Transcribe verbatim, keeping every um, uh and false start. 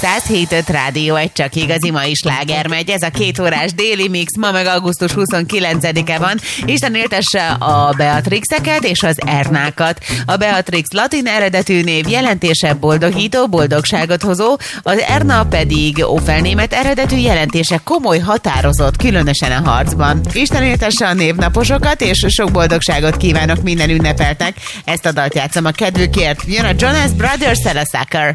száz hét öt Rádió egy csak igazi mai sláger megy. Ez a két órás déli mix, ma meg augusztus huszonkilencedike van. Isten éltesse a Beatrixeket és az Ernákat. A Beatrix latin eredetű név, jelentése boldogító, boldogságot hozó, az Erna pedig ófelnémet eredetű, jelentése komoly, határozott, különösen a harcban. Isten éltesse a névnaposokat, és sok boldogságot kívánok minden ünnepeltnek. Ezt a dalt játszom a kedvükért. Jön a Jonas Brothers, a Sucker.